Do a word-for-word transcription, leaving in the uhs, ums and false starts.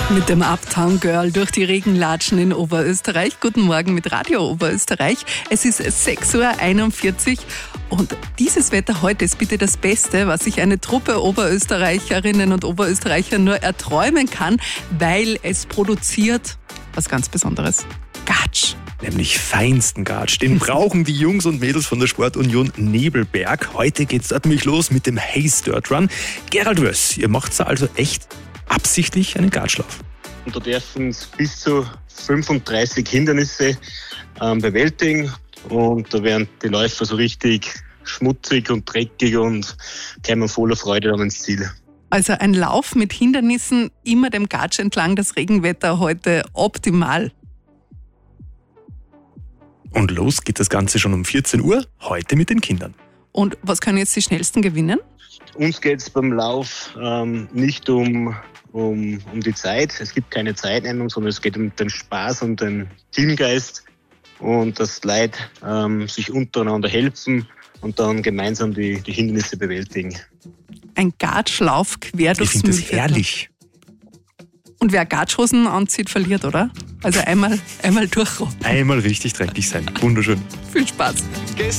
Mit dem Uptown Girl durch die Regenlatschen in Oberösterreich. Guten Morgen mit Radio Oberösterreich. Es ist sechs Uhr einundvierzig und dieses Wetter heute ist bitte das Beste, was sich eine Truppe Oberösterreicherinnen und Oberösterreicher nur erträumen kann, weil es produziert was ganz Besonderes. Gatsch. Nämlich feinsten Gatsch. Den brauchen die Jungs und Mädels von der Sportunion Nebelberg. Heute geht's dort nämlich los mit dem Haze Dirt Run. Gerald Wöss, ihr macht also echt absichtlich einen Gatschlauf. Und da dürfen bis zu fünfunddreißig Hindernisse ähm, bewältigen. Und da werden die Läufer so richtig schmutzig und dreckig und kommen voller Freude dann ins Ziel. Also ein Lauf mit Hindernissen, immer dem Gatsch entlang, das Regenwetter heute optimal. Und los geht das Ganze schon um vierzehn Uhr, heute mit den Kindern. Und was können jetzt die Schnellsten gewinnen? Uns geht es beim Lauf ähm, nicht um, um, um die Zeit. Es gibt keine Zeitnennung, sondern es geht um den Spaß und den Teamgeist. Und dass die Leute ähm, sich untereinander helfen und dann gemeinsam die, die Hindernisse bewältigen. Ein Gatschlauf quer Ich durchs finde das Mühlviertel. herrlich. Und wer Gatschhosen anzieht, verliert, oder? Also einmal, einmal durchrotten. Einmal richtig dreckig sein. Wunderschön. Viel Spaß.